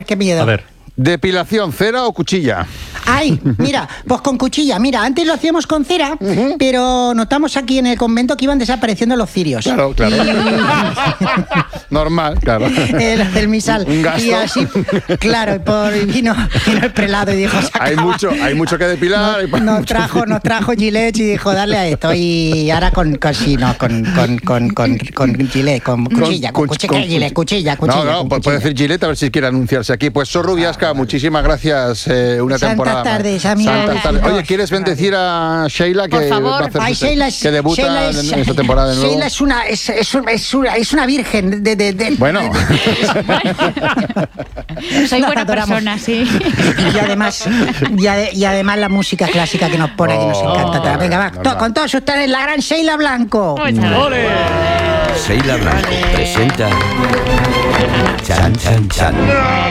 qué miedo. A ver. ¿Depilación, cera o cuchilla? Ay, mira, pues con cuchilla. Mira, antes lo hacíamos con cera, pero notamos aquí en el convento que iban desapareciendo los cirios. Claro. Normal, claro. El misal. Un gasto. Y así, claro, vino el prelado y dijo... Hay mucho que depilar. Nos trajo Gillette y dijo, darle a esto. Y ahora con Gillette, con cuchilla. No, puede decir Gillette a ver si quiere anunciarse aquí. Pues Sor Rubiasca, muchísimas gracias. Una temporada. Tardes, Santas tardes. Oye, ¿quieres bendecir a Sheila que Por favor. va a hacer Ay, que debuta en esta temporada de nuevo? Sheila es una virgen de Bueno. Soy buena adoramos. persona, sí. y además la música clásica que nos pone, que nos encanta. Venga, va, con todos ustedes, la gran Sheila Blanco. ¡Ole! Sheila Blanco presenta Chan Chan Chan.